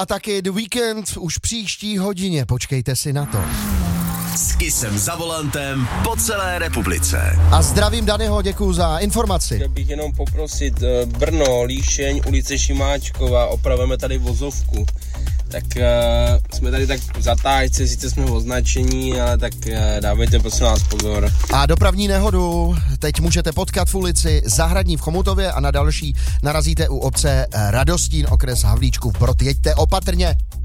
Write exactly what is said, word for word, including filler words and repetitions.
a taky The Weekend už příští hodině, počkejte si na to. S Kissem za volantem po celé republice. A zdravím Danyho, děkuju za informaci. Chtěl bych jenom poprosit Brno, Líšeň, ulice Šimáčková, opravujeme tady vozovku. Tak uh, jsme tady tak v zatáčce, sice jsme označení, ale tak uh, dávejte prosím nás pozor. A dopravní nehodu teď můžete potkat v ulici Zahradní v Chomutově a na další narazíte u obce Radostín, okres Havlíčkův Brod. Jeďte opatrně.